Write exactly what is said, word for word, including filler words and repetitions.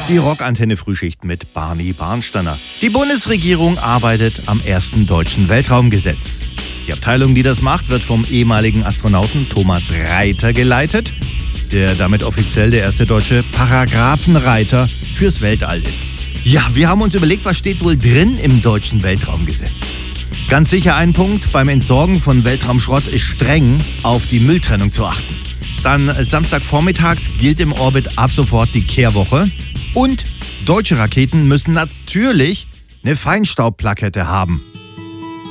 Die Rockantenne-Frühschicht mit Barney Barnsteiner. Die Bundesregierung arbeitet am ersten deutschen Weltraumgesetz. Die Abteilung, die das macht, wird vom ehemaligen Astronauten Thomas Reiter geleitet, der damit offiziell der erste deutsche Paragraphenreiter fürs Weltall ist. Ja, wir haben uns überlegt, was steht wohl drin im deutschen Weltraumgesetz. Ganz sicher ein Punkt: beim Entsorgen von Weltraumschrott ist streng auf die Mülltrennung zu achten. Dann Samstagvormittags gilt im Orbit ab sofort die Kehrwoche. Und deutsche Raketen müssen natürlich eine Feinstaubplakette haben.